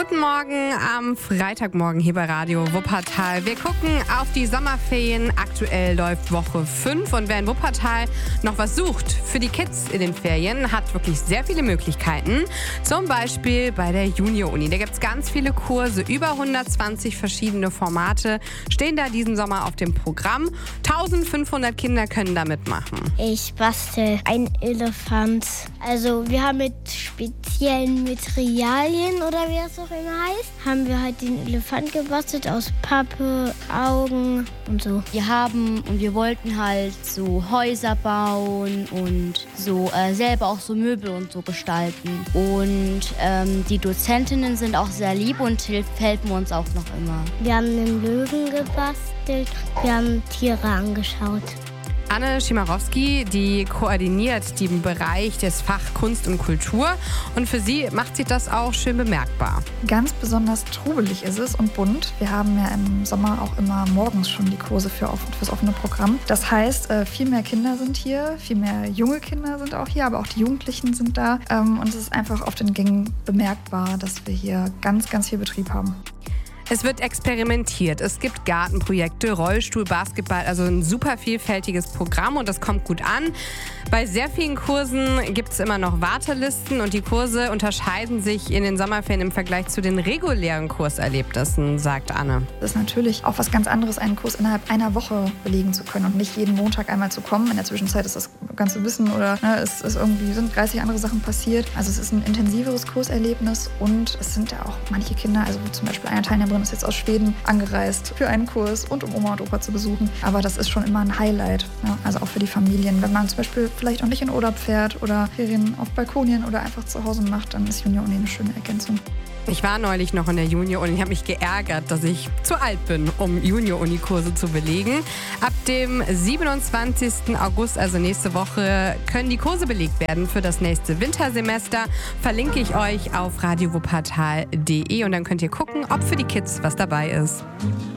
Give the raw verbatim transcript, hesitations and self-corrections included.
Guten Morgen am Freitagmorgen hier bei Radio Wuppertal. Wir gucken auf die Sommerferien. Aktuell läuft Woche fünf und wer in Wuppertal noch was sucht für die Kids in den Ferien, hat wirklich sehr viele Möglichkeiten. Zum Beispiel bei der Junior-Uni. Da gibt es ganz viele Kurse, über hundertzwanzig verschiedene Formate stehen da diesen Sommer auf dem Programm. eintausendfünfhundert Kinder können da mitmachen. Ich bastel einen Elefant. Also wir haben mit speziellen Materialien oder wie das auch immer heißt, haben wir halt den Elefant gebastelt aus Pappe, Augen und so. Wir haben und wir wollten halt so Häuser bauen und so äh, selber auch so Möbel und so gestalten. Und ähm, die Dozentinnen sind auch sehr lieb und hilf, helfen uns auch noch immer. Wir haben einen Löwen gebastelt, wir haben Tiere angeschaut. Anne Schimarowski, die koordiniert den Bereich des Fach Kunst und Kultur und für sie macht sich das auch schön bemerkbar. Ganz besonders trubelig ist es und bunt. Wir haben ja im Sommer auch immer morgens schon die Kurse für fürs offene Programm. Das heißt, viel mehr Kinder sind hier, viel mehr junge Kinder sind auch hier, aber auch die Jugendlichen sind da. Und es ist einfach auf den Gängen bemerkbar, dass wir hier ganz, ganz viel Betrieb haben. Es wird experimentiert. Es gibt Gartenprojekte, Rollstuhl, Basketball, also ein super vielfältiges Programm und das kommt gut an. Bei sehr vielen Kursen gibt es immer noch Wartelisten und die Kurse unterscheiden sich in den Sommerferien im Vergleich zu den regulären Kurserlebnissen, sagt Anne. Es ist natürlich auch was ganz anderes, einen Kurs innerhalb einer Woche belegen zu können und nicht jeden Montag einmal zu kommen. In der Zwischenzeit ist das ganze Wissen oder ne, es ist irgendwie sind dreißig andere Sachen passiert. Also es ist ein intensiveres Kurserlebnis und es sind ja auch manche Kinder, also zum Beispiel eine Teilnehmerin ist jetzt aus Schweden angereist für einen Kurs und um Oma und Opa zu besuchen. Aber das ist schon immer ein Highlight, ja, also auch für die Familien. Wenn man zum Beispiel vielleicht auch nicht in Urlaub fährt oder Ferien auf Balkonien oder einfach zu Hause macht, dann ist Junior-Uni eine schöne Ergänzung. Ich war neulich noch in der Junior-Uni und habe mich geärgert, dass ich zu alt bin, um Junior-Uni-Kurse zu belegen. Ab dem siebenundzwanzigsten August, also nächste Woche, können die Kurse belegt werden für das nächste Wintersemester. Verlinke ich euch auf radio wuppertal punkt de und dann könnt ihr gucken, ob für die Kids was dabei ist.